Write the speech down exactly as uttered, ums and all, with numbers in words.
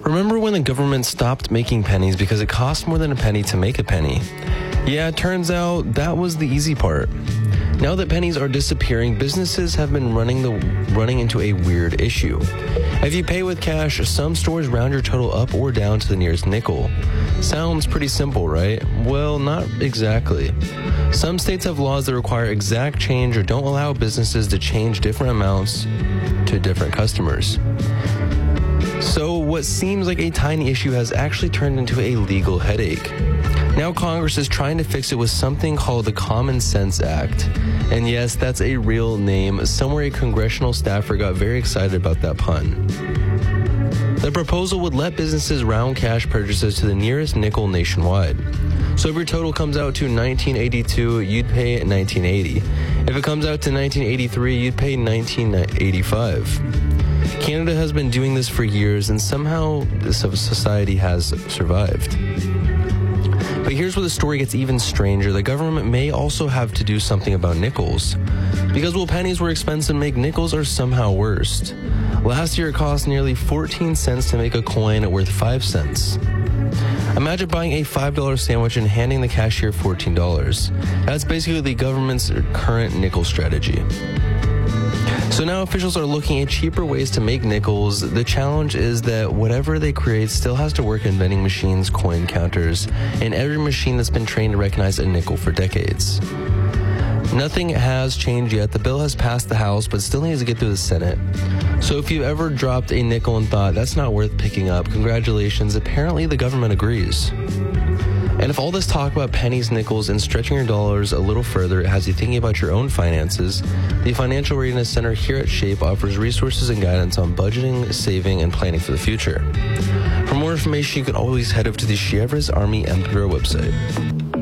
Remember when the government stopped making pennies because it cost more than a penny to make a penny? Yeah, it turns out that was the easy part. Now that pennies are disappearing, businesses have been running the running into a weird issue. If you pay with cash, some stores round your total up or down to the nearest nickel. Sounds pretty simple, right? Well, not exactly. Some states have laws that require exact change or don't allow businesses to change different amounts to different customers. So what seems like a tiny issue has actually turned into a legal headache. Now Congress is trying to fix it with something called the Common Sense Act. And yes, that's a real name. Somewhere a congressional staffer got very excited about that pun. The proposal would let businesses round cash purchases to the nearest nickel nationwide. So if your total comes out to nineteen eighty-two, you'd pay nineteen eighty. If it comes out to nineteen eighty-three, you'd pay nineteen eighty-five. Canada has been doing this for years, and somehow this society has survived. But here's where the story gets even stranger. The government may also have to do something about nickels. Because while pennies were expensive to make, nickels are somehow worse. Last year, it cost nearly fourteen cents to make a coin worth five cents. Imagine buying a five dollar sandwich and handing the cashier fourteen dollars. That's basically the government's current nickel strategy. So now officials are looking at cheaper ways to make nickels. The challenge is that whatever they create still has to work in vending machines, coin counters, and every machine that's been trained to recognize a nickel for decades. Nothing has changed yet. The bill has passed the House, but still needs to get through the Senate. So if you've ever dropped a nickel and thought, that's not worth picking up, congratulations, apparently the government agrees. And if all this talk about pennies, nickels, and stretching your dollars a little further has you thinking about your own finances, the Financial Readiness Center here at SHAPE offers resources and guidance on budgeting, saving, and planning for the future. For more information, you can always head over to the Chevres Army M P R O website.